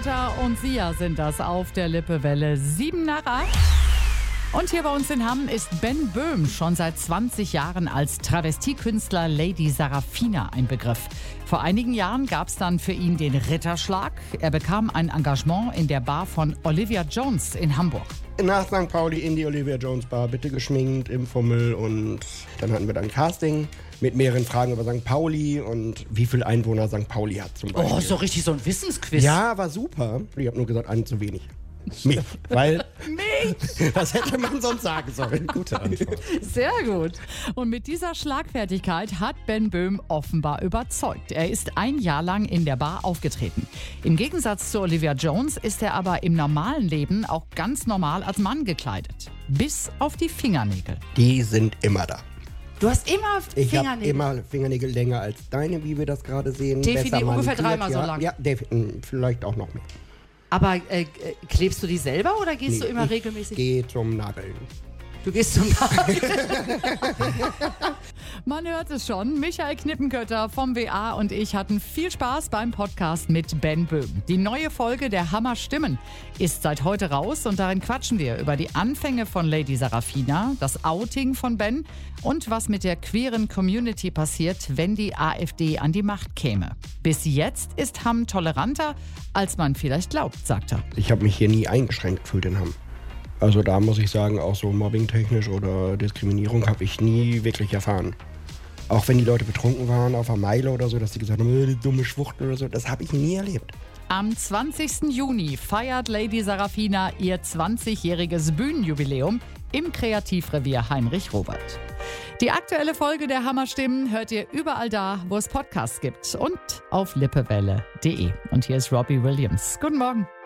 Knippenkötter und Sia sind das auf der Lippewelle 7 nach 8. Und hier bei uns in Hamm ist Ben Böhm schon seit 20 Jahren als Travestiekünstler Lady Sarafina ein Begriff. Vor einigen Jahren gab es dann für ihn den Ritterschlag. Er bekam ein Engagement in der Bar von Olivia Jones in Hamburg. Nach St. Pauli in die Olivia Jones Bar, bitte geschminkt im Fummel, und dann hatten wir dann Casting mit mehreren Fragen über St. Pauli und wie viele Einwohner St. Pauli hat zum Beispiel. Oh, ist doch richtig so ein Wissensquiz. Ja, war super. Ich habe nur gesagt, einen zu wenig. Mich, weil... Mich! Was hätte man sonst sagen sollen? Gute Antwort. Sehr gut. Und mit dieser Schlagfertigkeit hat Ben Böhm offenbar überzeugt. Er ist ein Jahr lang in der Bar aufgetreten. Im Gegensatz zu Olivia Jones ist er aber im normalen Leben auch ganz normal als Mann gekleidet. Bis auf die Fingernägel. Die sind immer da. Du hast immer Ich habe Fingernägel. immer Fingernägel länger als deine, wie wir das gerade sehen. Definitiv Besser ungefähr manipuliert, 3-mal so ja. lang. Ja, vielleicht auch noch mehr. Aber klebst du die selber oder gehst du immer ich regelmäßig? Gehe zum Nageln. Du gehst zum Nagel. Man hört es schon, Michael Knippenkötter vom WA und ich hatten viel Spaß beim Podcast mit Ben Böhm. Die neue Folge der Hammer Stimmen ist seit heute raus und darin quatschen wir über die Anfänge von Lady Sarafina, das Outing von Ben und was mit der queeren Community passiert, wenn die AfD an die Macht käme. Bis jetzt ist Hamm toleranter, als man vielleicht glaubt, sagt er. Ich habe mich hier nie eingeschränkt gefühlt in Hamm. Also da muss ich sagen, auch so mobbingtechnisch oder Diskriminierung habe ich nie wirklich erfahren. Auch wenn die Leute betrunken waren auf der Meile oder so, dass die gesagt haben, die dumme Schwuchtel oder so, das habe ich nie erlebt. Am 20. Juni feiert Lady Sarafina ihr 20-jähriges Bühnenjubiläum im Kreativrevier Heinrich Robert. Die aktuelle Folge der Hammerstimmen hört ihr überall da, wo es Podcasts gibt und auf lippewelle.de. Und hier ist Robbie Williams. Guten Morgen.